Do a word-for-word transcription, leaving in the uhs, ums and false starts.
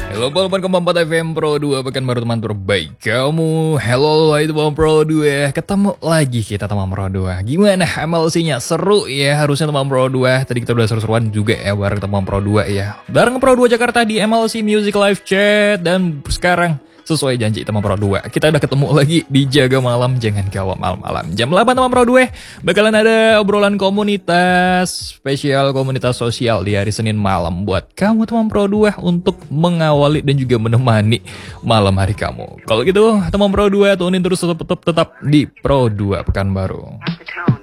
Halo Polpan Keempat F M Pro dua, Pekanbaru teman terbaik kamu. Halo itu teman Pro dua, ketemu lagi kita teman Pro dua. Gimana M L C-nya? Seru ya harusnya teman Pro dua. Tadi kita udah seru-seruan juga ya bareng teman Pro dua ya. Bareng Pro dua Jakarta di M L C Music Live Chat. Dan sekarang sesuai janji teman Pro dua, kita udah ketemu lagi di Jaga Malam Jangan Gawat Malam-Malam. Jam delapan teman Pro dua bakalan ada obrolan komunitas, spesial komunitas sosial di hari Senin malam buat kamu teman Pro dua untuk mengawali dan juga menemani malam hari kamu. Kalau gitu teman Pro dua tunin terus tetap tetap, tetap di Pro dua Pekanbaru.